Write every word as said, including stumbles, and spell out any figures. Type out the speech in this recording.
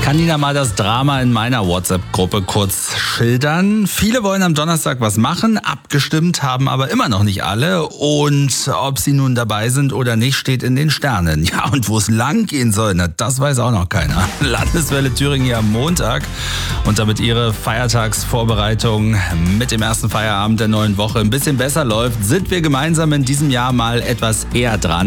kann Ihnen mal das Drama in meiner WhatsApp-Gruppe kurz schildern. Viele wollen am Donnerstag was machen, abgestimmt haben aber immer noch nicht alle. Und ob sie nun dabei sind oder nicht, steht in den Sternen. Ja, und wo es lang gehen soll, na, das weiß auch noch keiner. Landeswelle Thüringen hier am Montag. Und damit Ihre Feiertagsvorbereitung mit dem ersten Feierabend der neuen Woche ein bisschen besser läuft, sind wir gemeinsam in diesem Jahr mal etwas eher dran.